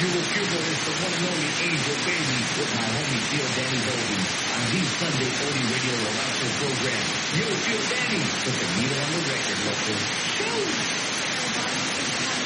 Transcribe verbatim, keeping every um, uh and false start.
You will feel that it's the one and only Angel Baby with my homie Feel Danny Holding on the Sunday Oldie Radio Romancero program. You will feel Danny with the needle on the record, local. Shoot!